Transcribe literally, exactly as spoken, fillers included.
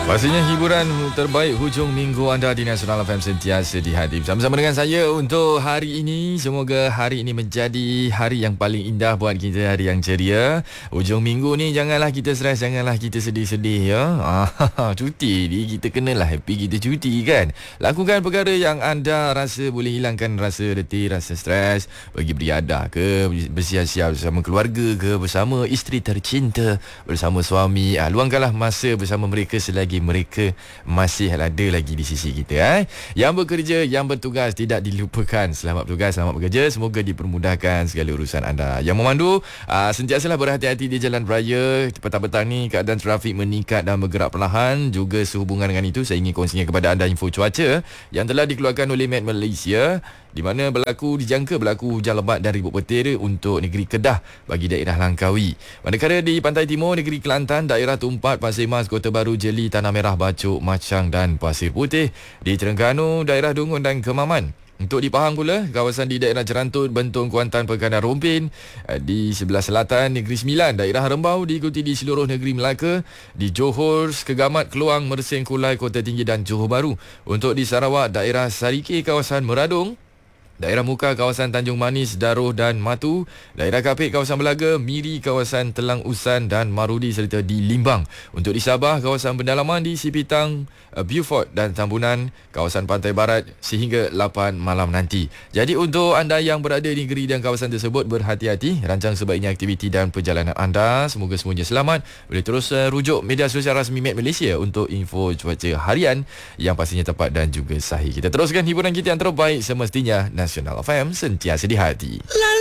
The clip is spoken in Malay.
Pastinya hiburan terbaik hujung minggu anda di Nasional F M sentiasa di hati. Bersama-sama dengan saya untuk hari ini. Semoga hari ini menjadi hari yang paling indah buat kita, hari yang ceria. Hujung minggu ni janganlah kita stres, janganlah kita sedih-sedih ya. Ah, cuti ni kita kenalah happy, kita cuti kan. Lakukan perkara yang anda rasa boleh hilangkan rasa letih, rasa stres. Pergi beriadah ke, bersiap-siap bersama keluarga ke, bersama isteri tercinta, bersama suami. Ah, luangkanlah masa bersama mereka selagi mereka masih ada lagi di sisi kita. Eh? Yang bekerja, yang bertugas tidak dilupakan. Selamat bertugas, selamat bekerja. Semoga dipermudahkan segala urusan anda. Yang memandu, uh, sentiasalah berhati-hati di jalan raya. Petang-petang ni keadaan trafik meningkat dan bergerak perlahan. Juga sehubungan dengan itu, saya ingin kongsikan kepada anda info cuaca yang telah dikeluarkan oleh Met Malaysia, di mana berlaku dijangka berlaku hujan lebat dan ribut petir untuk negeri Kedah bagi daerah Langkawi. Manakala di pantai timur negeri Kelantan, daerah Tumpat, Pasir Mas, Kota Baru, Jeli, Tanah Merah, Bacok, Machang dan Pasir Putih. Di Terengganu, daerah Dungun dan Kemaman. Untuk di Pahang pula, kawasan di daerah Jerantut, Bentong, Kuantan, Perkanan Rompin. Di sebelah selatan, Negeri Sembilan, daerah Rembau, diikuti di seluruh negeri Melaka. Di Johor, Kegamat, Keluang, Mersing, Kulai, Kota Tinggi dan Johor Bahru. Untuk di Sarawak, daerah Sarike, kawasan Meradong. Daerah Muka, kawasan Tanjung Manis, Daruh dan Matu. Daerah Kapit, kawasan Belaga, Miri, kawasan Telang Usan dan Marudi serta di Limbang. Untuk di Sabah, kawasan pendalaman di Sipitang, Beaufort dan Tambunan, kawasan Pantai Barat sehingga lapan malam nanti. Jadi untuk anda yang berada di negeri dan kawasan tersebut, berhati-hati, rancang sebaiknya aktiviti dan perjalanan anda. Semoga semuanya selamat. Boleh terus uh, rujuk media sosial rasmi Met Malaysia untuk info cuaca harian yang pastinya tepat dan juga sahih. Kita teruskan hiburan kita yang terbaik semestinya. Nasional F M sentiasa di hati.